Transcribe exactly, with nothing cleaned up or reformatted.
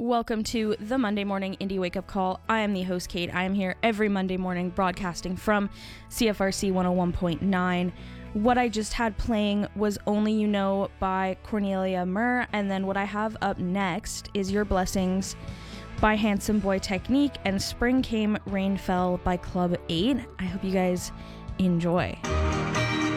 Welcome to the Monday Morning Indie Wake Up Call. I am the host, Kate. I am here every Monday morning broadcasting from C F R C one oh one point nine. What I just had playing was Only You Know by Cornelia Murr, and then what I have up next is Your Blessings by Handsome Boy Technique and Spring Came, Rain Fell by Club eight. I hope you guys enjoy.